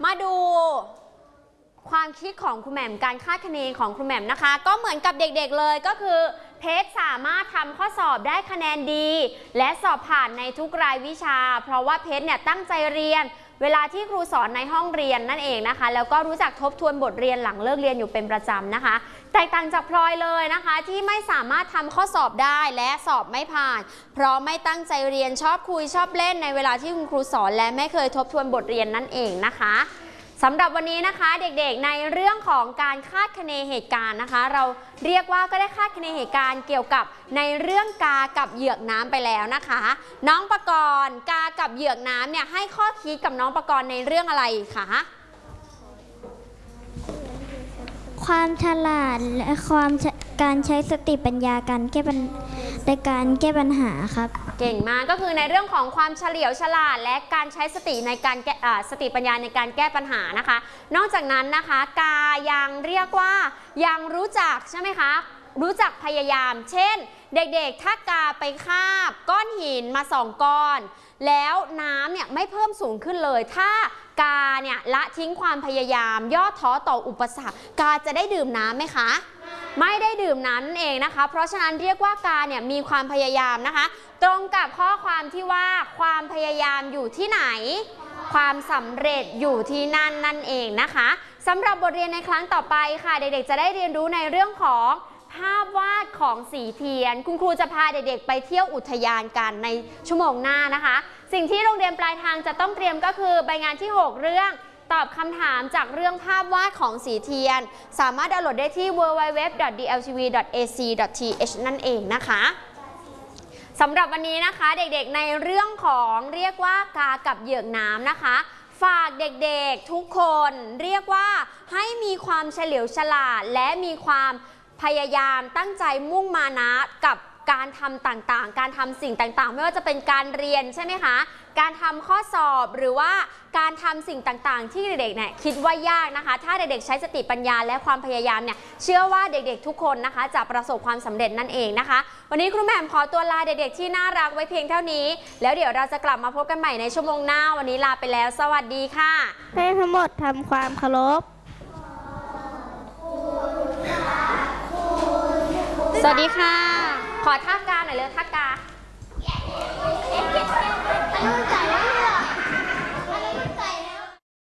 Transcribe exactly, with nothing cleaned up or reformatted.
มาดูความคิดของครูแหม่มการคาดคะเนของครูแหม่มนะคะก็เหมือนกับเด็กๆเลยก็คือเพชรสามารถทำข้อสอบได้คะแนนดีและสอบผ่านในทุกรายวิชาเพราะว่าเพชรเนี่ยตั้งใจเรียนเวลาที่ครูสอนในห้องเรียนนั่นเองนะคะแล้วก็รู้จักทบทวนบทเรียนหลังเลิกเรียนอยู่เป็นประจำนะคะแตกต่างจากพลอยเลยนะคะที่ไม่สามารถทำข้อสอบได้และสอบไม่ผ่านเพราะไม่ตั้งใจเรียนชอบคุยชอบเล่นในเวลาที่คุณครูสอนและไม่เคยทบทวนบทเรียนนั่นเองนะคะสำหรับวันนี้นะคะเด็กๆในเรื่องของการคาดคะเนเหตุการณ์นะคะเราเรียกว่าก็ได้คาดคะเนเหตุการณ์เกี่ยวกับในเรื่องกากับเหยือกน้ำไปแล้วนะคะน้องปกรณ์กากับเหยือกน้ำเนี่ยให้ข้อคิดกับน้องปกรณ์ในเรื่องอะไรคะความฉลาดและความการใช้สติปัญญาการแก้ปัญในการแก้ปัญหาครับเก่งมากก็คือในเรื่องของความเฉลียวฉลาดและการใช้สติในการแก้สติปัญญาในการแก้ปัญหานะคะนอกจากนั้นนะคะกายังเรียกว่ายังรู้จักใช่ไหมคะรู้จักพยายามเช่นเด็กๆถ้ากาไปคาบก้อนหินมาสองก้อนแล้วน้ำเนี่ยไม่เพิ่มสูงขึ้นเลยถ้ากาเนี่ยละทิ้งความพยายามย่อท้อต่ออุปสรรคกาจะได้ดื่มน้ำไหมคะไม่ได้ดื่มน้ำนั่นเองนะคะเพราะฉะนั้นเรียกว่ากาเนี่ยมีความพยายามนะคะตรงกับข้อความที่ว่าความพยายามอยู่ที่ไหนความสำเร็จอยู่ที่นั่นนั่นเองนะคะสำหรับบทเรียนในครั้งต่อไปค่ะเด็กๆจะได้เรียนรู้ในเรื่องของภาพวาดของสีเทียนคุณครูจะพาเด็กๆไปเที่ยวอุทยานกันในชั่วโมงหน้านะคะสิ่งที่โรงเรียนปลายทางจะต้องเตรียมก็คือใบงานที่หกเรื่องตอบคำถามจากเรื่องภาพวาดของสีเทียนสามารถดาวน์โหลดได้ที่ ดับเบิลยู ดับเบิลยู ดับเบิลยู ดอท ดี แอล ที วี ดอท เอ ซี ดอท ที เอช นั่นเองนะคะสำหรับวันนี้นะคะเด็กๆในเรื่องของเรียกว่ากากับเหยือกน้ำนะคะฝากเด็กๆทุกคนเรียกว่าให้มีความเฉลียวฉลาดและมีความพยายามตั้งใจมุ่งมานะกับการทำต่างๆการทำสิ่งต่างๆไม่ว่าจะเป็นการเรียนใช่ไหมคะการทำข้อสอบหรือว่าการทำสิ่งต่างๆที่เด็กๆเนี่ยคิดว่ายากนะคะถ้าเด็กๆใช้สติปัญญาและความพยายามเนี่ยเชื่อว่าเด็กๆทุกคนนะคะจะประสบความสำเร็จนั่นเองนะคะวันนี้ครูแหม่มขอตัวลาเด็กๆที่น่ารักไว้เพียงเท่านี้แล้วเดี๋ยวเราจะกลับมาพบกันใหม่ในชั่วโมงหน้าวันนี้ลาไปแล้วสวัสดีค่ะให้ทั้งหมดทำความเคารพสวัสดีค่ะขอท่ากาหน่อยเลยท่ากา